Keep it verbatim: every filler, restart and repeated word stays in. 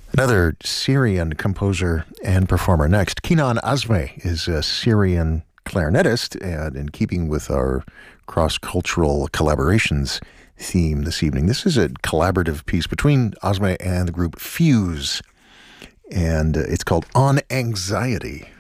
Another Syrian composer and performer. Next, Kenan Azmeh is a Syrian clarinetist, and in keeping with our cross-cultural collaborations theme this evening, this is a collaborative piece between Azmeh and the group Fuse, and uh, it's called On Anxiety.